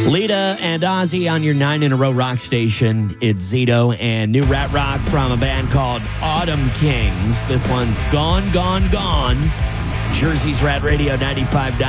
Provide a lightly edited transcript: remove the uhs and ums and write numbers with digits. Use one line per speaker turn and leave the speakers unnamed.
Lita and Ozzy on your 9 in a row rock station. It's Zito and new rat rock from a band called Autumn Kings. This one's Gone, Gone, Gone. Jersey's Rat Radio 95.9.